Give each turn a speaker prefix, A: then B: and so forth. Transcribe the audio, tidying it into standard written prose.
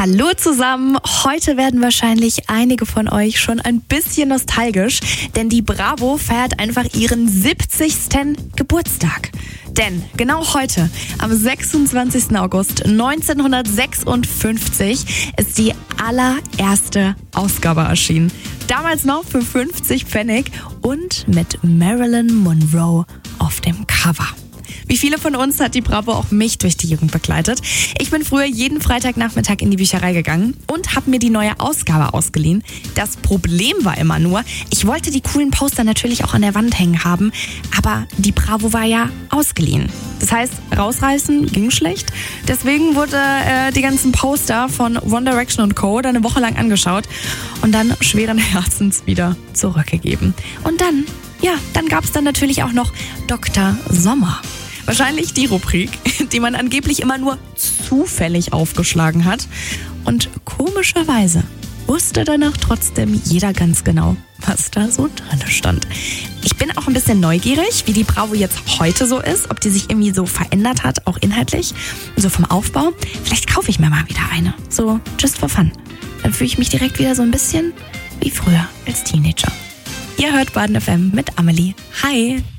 A: Hallo zusammen, heute werden wahrscheinlich einige von euch schon ein bisschen nostalgisch, denn die Bravo feiert einfach ihren 70. Geburtstag. Denn genau heute, am 26. August 1956, ist die allererste Ausgabe erschienen. Damals noch für 50 Pfennig und mit Marilyn Monroe auf dem Cover. Wie viele von uns hat die Bravo auch mich durch die Jugend begleitet? Ich bin früher jeden Freitagnachmittag in die Bücherei gegangen und habe mir die neue Ausgabe ausgeliehen. Das Problem war immer nur, ich wollte die coolen Poster natürlich auch an der Wand hängen haben, aber die Bravo war ja ausgeliehen. Das heißt, rausreißen ging schlecht. Deswegen wurde die ganzen Poster von One Direction und Co. dann eine Woche lang angeschaut und dann schweren Herzens wieder zurückgegeben. Und dann gab es dann natürlich auch noch Dr. Sommer. Wahrscheinlich die Rubrik, die man angeblich immer nur zufällig aufgeschlagen hat. Und komischerweise wusste danach trotzdem jeder ganz genau, was da so drin stand. Ich bin auch ein bisschen neugierig, wie die Bravo jetzt heute so ist, ob die sich irgendwie so verändert hat, auch inhaltlich, so vom Aufbau. Vielleicht kaufe ich mir mal wieder eine, so just for fun. Dann fühle ich mich direkt wieder so ein bisschen wie früher als Teenager. Ihr hört Baden FM mit Amelie. Hi!